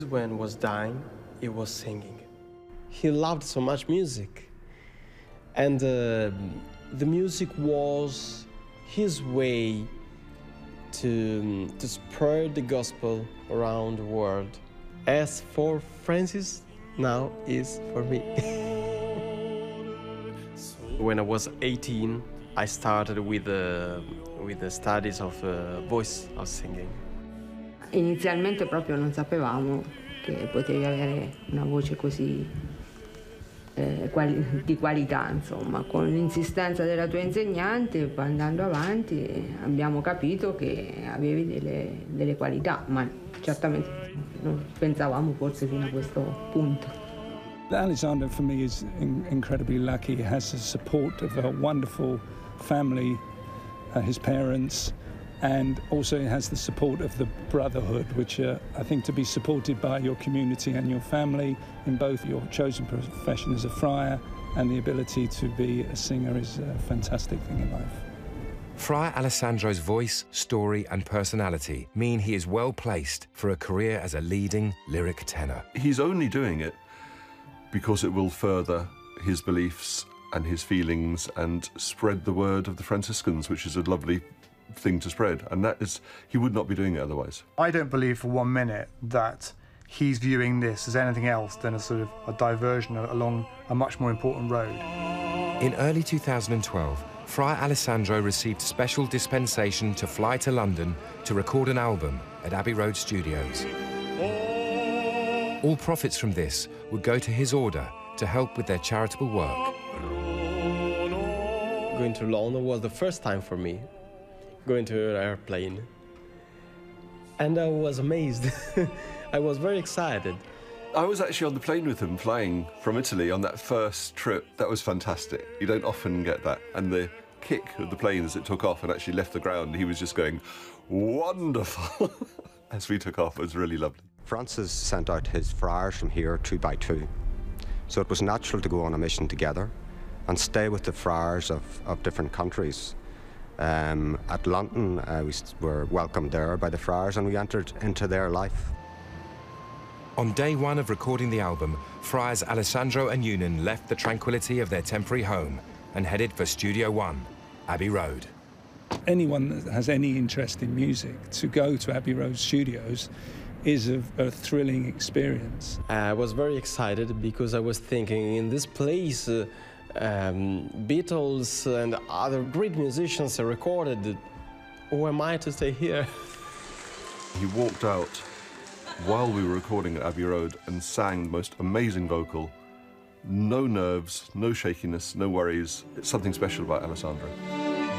When he was dying, he was singing. He loved so much music. And the music was his way to spread the gospel around the world. As for Francis, now is for me. When I was 18, I started with the studies of voice, of singing. Inizialmente proprio non sapevamo che potevi avere una voce così di qualità, insomma. Con l'insistenza della tua insegnante, poi andando avanti, abbiamo capito che avevi delle qualità, ma certamente non pensavamo forse fino a questo punto. Alessandro, for me, is incredibly lucky. He has the support of a wonderful family, his parents, and also it has the support of the brotherhood, which I think to be supported by your community and your family in both your chosen profession as a friar and the ability to be a singer is a fantastic thing in life. Friar Alessandro's voice, story and personality mean he is well placed for a career as a leading lyric tenor. He's only doing it because it will further his beliefs and his feelings and spread the word of the Franciscans, which is a lovely thing to spread, and that is, he would not be doing it otherwise. I don't believe for 1 minute that he's viewing this as anything else than a sort of a diversion along a much more important road. In early 2012, Friar Alessandro received special dispensation to fly to London to record an album at Abbey Road Studios. All profits from this would go to his order to help with their charitable work. Going to London was the first time for me, going to an airplane. And I was amazed. I was very excited. I was actually on the plane with him flying from Italy on that first trip. That was fantastic. You don't often get that. And the kick of the plane as it took off and actually left the ground, he was just going, wonderful, as we took off. It was really lovely. Francis sent out his friars from here 2 by 2. So it was natural to go on a mission together and stay with the friars of different countries. At London, we were welcomed there by the friars and we entered into their life. On day one of recording the album, Friars Alessandro and Eunan left the tranquility of their temporary home and headed for Studio One, Abbey Road. Anyone that has any interest in music, to go to Abbey Road Studios is a thrilling experience. I was very excited because I was thinking, in this place, Beatles and other great musicians are recorded. Who am I to stay here? He walked out while we were recording at Abbey Road and sang the most amazing vocal. No nerves, no shakiness, no worries. It's something special about Alessandro.